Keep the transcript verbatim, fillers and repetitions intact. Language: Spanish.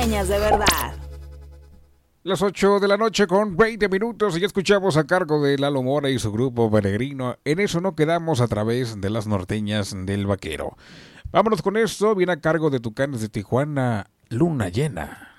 norteñas de verdad. Las ocho de la noche con veinte minutos y ya escuchamos a cargo de Lalo Mora y su grupo Peregrino. En eso no quedamos a través de las norteñas del vaquero. Vámonos con esto, viene a cargo de Tucanes de Tijuana, Luna Llena.